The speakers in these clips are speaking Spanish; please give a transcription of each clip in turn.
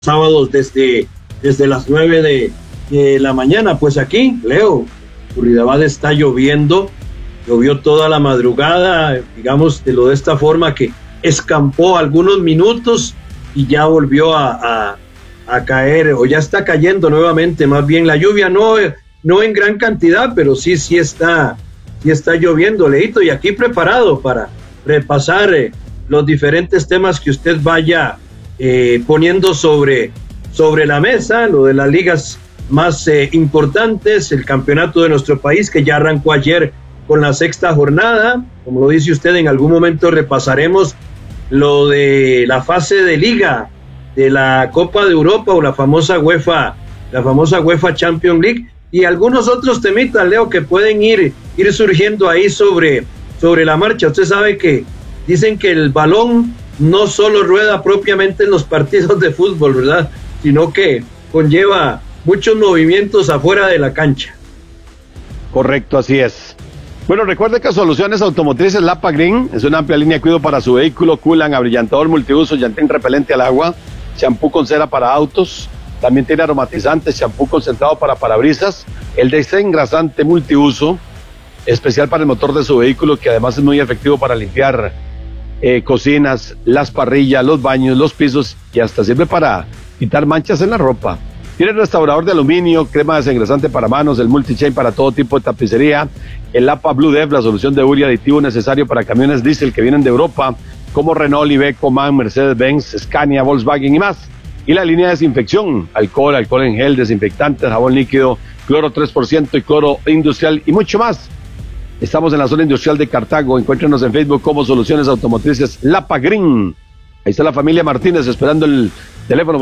sábados desde las 9 de la mañana. Pues aquí, Leo, Curridabat está llovió toda la madrugada, digamos de esta forma, que escampó algunos minutos y ya volvió a caer, o ya está cayendo nuevamente, más bien la lluvia, no en gran cantidad, pero sí está lloviendo, Leito, y aquí preparado para repasar los diferentes temas que usted vaya poniendo sobre la mesa, lo de las ligas más importantes, el campeonato de nuestro país que ya arrancó ayer con la 6ª jornada, como lo dice usted, en algún momento repasaremos lo de la fase de liga de la Copa de Europa o la famosa UEFA Champions League, y algunos otros temitas, Leo, que pueden ir surgiendo ahí sobre la marcha. Usted sabe que dicen que el balón no solo rueda propiamente en los partidos de fútbol, ¿verdad?, sino que conlleva muchos movimientos afuera de la cancha. Correcto, así es. Bueno, recuerde que Soluciones Automotrices Lapa Green es una amplia línea de cuidado para su vehículo, culan, abrillantador multiuso, llantín repelente al agua, champú con cera para autos, también tiene aromatizantes, champú concentrado para parabrisas, el desengrasante multiuso, especial para el motor de su vehículo, que además es muy efectivo para limpiar cocinas, las parrillas, los baños, los pisos, y hasta sirve para quitar manchas en la ropa. Tiene restaurador de aluminio, crema desengrasante para manos, el multi-chain para todo tipo de tapicería, el APA Blue Dev, la solución de urea aditivo necesario para camiones diésel que vienen de Europa, como Renault, Iveco, MAN, Mercedes-Benz, Scania, Volkswagen y más. Y la línea de desinfección, alcohol en gel, desinfectantes, jabón líquido, cloro 3% y cloro industrial y mucho más. Estamos en la zona industrial de Cartago. Encuéntrenos en Facebook como Soluciones Automotrices Lapa Green. Ahí está la familia Martínez esperando el teléfono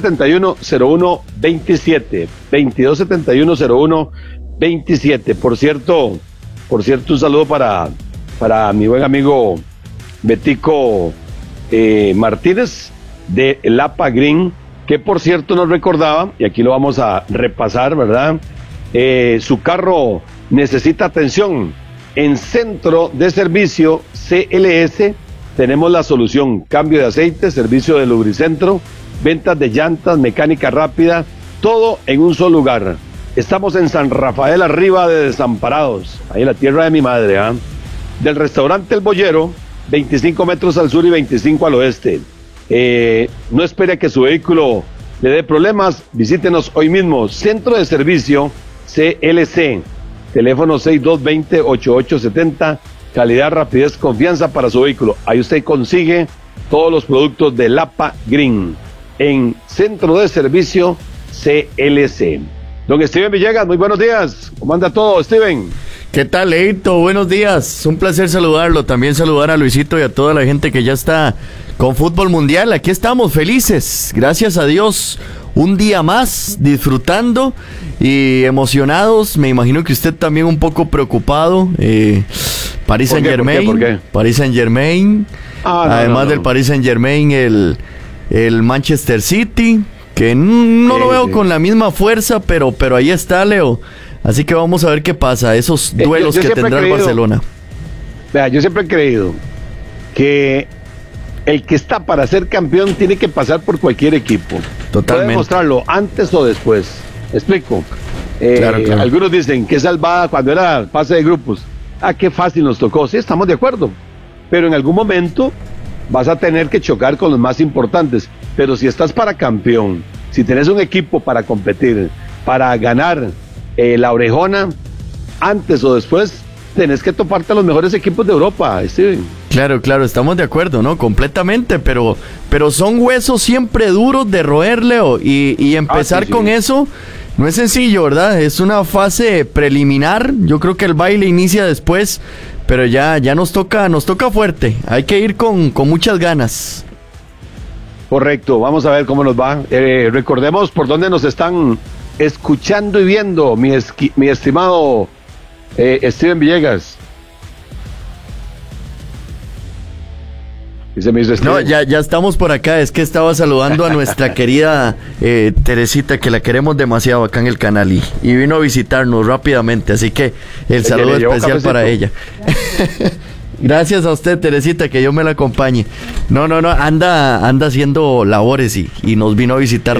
2271-0127. 2271-0127. Por cierto, un saludo para mi buen amigo Betico Martínez de Lapa Green, que por cierto nos recordaba, y aquí lo vamos a repasar, ¿verdad? Su carro necesita atención. En Centro de Servicio CLS tenemos la solución: cambio de aceite, servicio de lubricentro, ventas de llantas, mecánica rápida, todo en un solo lugar. Estamos en San Rafael, arriba de Desamparados, ahí en la tierra de mi madre, del restaurante El Boyero, 25 metros al sur y 25 al oeste. No espere a que su vehículo le dé problemas, visítenos hoy mismo. Centro de Servicio CLC, teléfono 6220-8870, calidad, rapidez, confianza para su vehículo. Ahí usted consigue todos los productos de Lapa Green en Centro de Servicio CLC. Don Steven Villegas, muy buenos días. ¿Cómo anda todo, Steven? ¿Qué tal, Leito? Buenos días. Un placer saludarlo. También saludar a Luisito y a toda la gente que ya está con Fútbol Mundial. Aquí estamos felices, gracias a Dios. Un día más disfrutando y emocionados. Me imagino que usted también un poco preocupado. Paris Saint-Germain. ¿Por qué? Paris Saint-Germain. Además del Paris Saint-Germain, el Manchester City, que no lo veo con la misma fuerza, pero ahí está, Leo. Así que vamos a ver qué pasa, esos duelos que tendrá el Barcelona. Vea, yo siempre he creído que el que está para ser campeón tiene que pasar por cualquier equipo. Totalmente. Puede mostrarlo antes o después. ¿Explico? Claro. Algunos dicen que salvada cuando era fase de grupos. Qué fácil nos tocó. Sí, estamos de acuerdo. Pero en algún momento vas a tener que chocar con los más importantes. Pero si estás para campeón, si tenés un equipo para competir, para ganar la orejona, antes o después tenés que toparte a los mejores equipos de Europa, Steven. Claro, estamos de acuerdo, ¿no? Completamente, pero son huesos siempre duros de roer, Leo, y empezar con eso no es sencillo, ¿verdad? Es una fase preliminar. Yo creo que el baile inicia después, pero ya nos toca fuerte. Hay que ir con muchas ganas. Correcto, vamos a ver cómo nos va. Recordemos por dónde nos están escuchando y viendo, mi estimado Steven Villegas. Y se me hizo no, ya estamos por acá. Es que estaba saludando a nuestra querida Teresita, que la queremos demasiado acá en el canal, y vino a visitarnos rápidamente, así que el saludo especial para ella. Gracias a usted, Teresita, que yo me la acompañe. No, anda haciendo labores y nos vino a visitar.